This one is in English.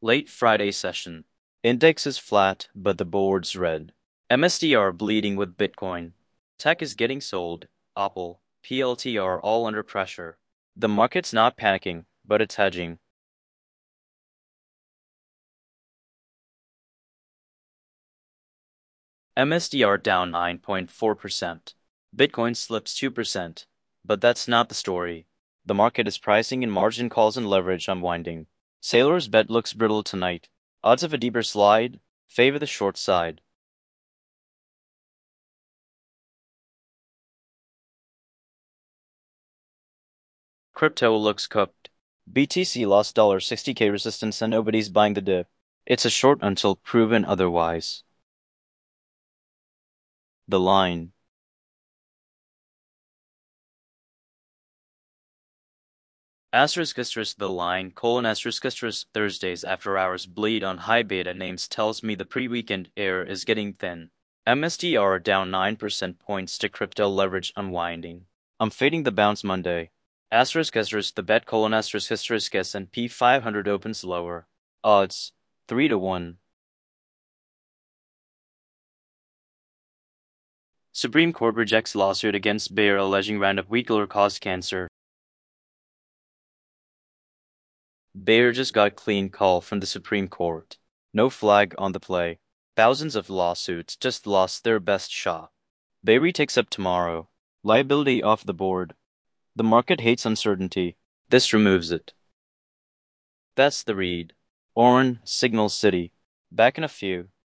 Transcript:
Late Friday session. Index is flat, but the board's red. MSTR bleeding with Bitcoin. Tech is getting sold. Apple, PLTR all under pressure. The market's not panicking, but it's hedging. MSTR down 9.4%. Bitcoin slips 2%. But that's not the story. The market is pricing in margin calls and leverage unwinding. Sailor's bet looks brittle tonight. Odds of a deeper slide favor the short side. Crypto looks cooked. BTC lost $60K resistance and nobody's buying the dip. It's a short until proven otherwise. The line. *** the line, *** Thursdays after hours bleed on high beta names tells me the pre-weekend air is getting thin. MSTR down 9% points to crypto leverage unwinding. I'm fading the bounce Monday. *** the bet *** S&P 500 opens lower. Odds 3-1. Supreme Court rejects lawsuit against Bayer alleging round of Weekler caused cancer. Bayer just got clean call from the Supreme Court. No flag on the play. Thousands of lawsuits just lost their best shot. Bayer takes up tomorrow. Liability off the board. The market hates uncertainty. This removes it. That's the read. Oren, Signal City. Back in a few.